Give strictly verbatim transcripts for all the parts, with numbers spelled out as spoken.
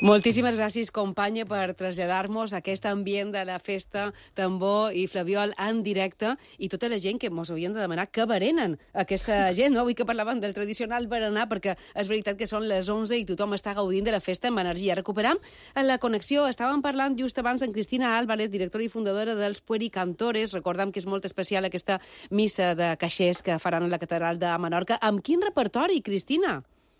Moltíssimes gràcies, companya, per traslladar-nos aquest ambient de la festa, tambor i flabiol en directe, i tota la gent que mos haurien de demanar què berenen aquesta gent, no? Avui que parlaven del tradicional berenar, perquè és veritat que són les onze i tothom està gaudint de la festa amb energia. Recuperam la connexió. Estàvem parlant just abans amb Cristina Álvarez, directora i fundadora dels Puericantores. Recordem que és molt especial aquesta missa de caixers que faran a la catedral de Menorca. Amb quin repertori, Cristina?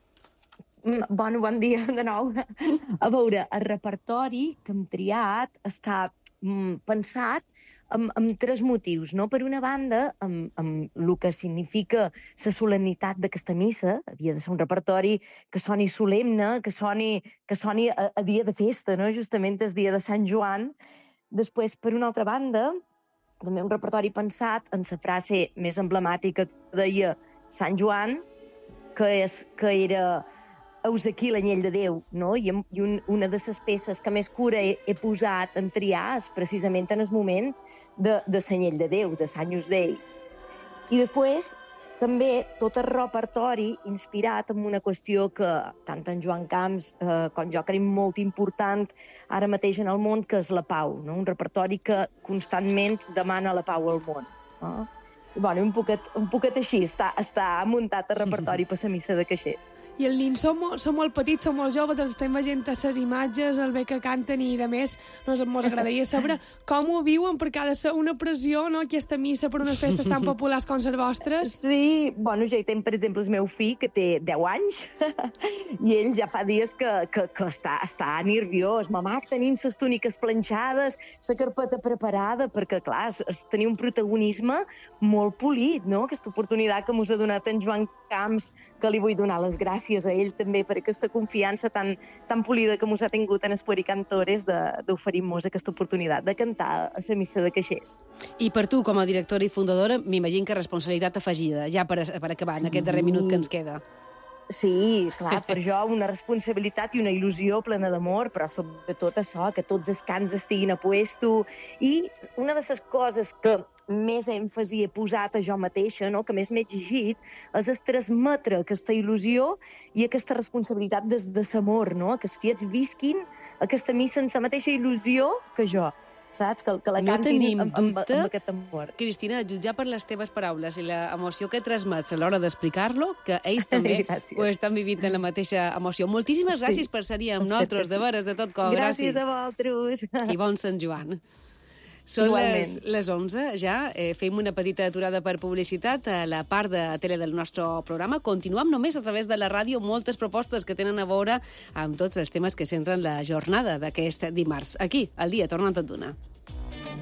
Bon, bon dia de nou. A veure, el repertori que hem triat està mm, pensat amb, amb tres motius, no? Per una banda, amb, amb el que significa la solemnitat d'aquesta missa. Havia de ser un repertori que soni solemne, que soni, que soni a, a dia de festa, no? Justament el dia de Sant Joan. Després, per una altra banda, també un repertori pensat en la frase més emblemàtica que deia Sant Joan, que, és, que era «Heus aquí l'anyell de Déu», no? I, i un, una de les peces que més cura he, he posat en triar és precisament en el moment de, de l'anyell de Déu, de l'Agnus Dei. I després, també, tot el repertori inspirat en una qüestió que tant en Joan Camps eh, com jo creiem molt important ara mateix en el món, que és la pau, no? Un repertori que constantment demana la pau al món. No? Bueno, un poquet, un poquet així, està, està muntat el repertori per la missa de caixers. I els nins són, són molt petits, són molt joves, els estem veient a les imatges, el bé que canten i, de més, ens agradaria saber com ho viuen, perquè ha de ser una pressió, no?, aquesta missa per unes festes tan populars com les vostres. Sí, bueno, ja hi tenc, per exemple, el meu fill, que té deu anys, i ell ja fa dies que, que, que està, està nerviós. Mamà, tenim les túniques planxades, la carpeta preparada, perquè, clar, és, és tenir un protagonisme molt molt polit, no? Aquesta oportunitat que mos ha donat en Joan Camps, que li vull donar les gràcies a ell també per aquesta confiança tan, tan polida que mos ha tingut en els Puericantores d'oferir-nos aquesta oportunitat de cantar a la missa de caixers. I per tu, com a directora i fundadora, m'imagino que responsabilitat afegida, ja per, per acabar sí. en aquest darrer minut que ens queda. Sí, clar, per jo una responsabilitat i una il·lusió plena d'amor, però sobretot això, que tots els cants estiguin a puesto. I una de les coses que més èmfasi he posat a jo mateixa, no?, que més m'he exigit, és el transmetre aquesta il·lusió i aquesta responsabilitat des de l'amor, no?, que els fiets visquin aquesta missa amb la mateixa il·lusió que jo. Saps? Que, que la cantin no amb, amb, amb aquest amor. Cristina, a jutjar per les teves paraules i l'emoció que transmets a l'hora d'explicar-lo, que ells també ho estan vivint en la mateixa emoció. Moltíssimes sí. gràcies per ser-hi amb nosaltres, de veres, de tot cor. Gràcies, gràcies a vosaltres. I bon Sant Joan. Són les, les onze, ja. Eh, fem una petita aturada per publicitat a la part de tele del nostre programa. Continuem només a través de la ràdio, moltes propostes que tenen a veure amb tots els temes que centren la jornada d'aquest dimarts. Aquí, al dia, tornant a donar.